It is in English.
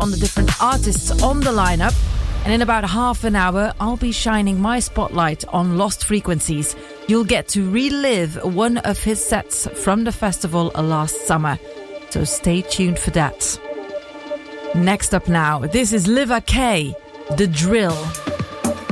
on the different artists on the lineup. And in about half an hour, I'll be shining my spotlight on Lost Frequencies. You'll get to relive one of his sets from the festival last summer. So stay tuned for that. Next up now, this is Liva K, The Drill.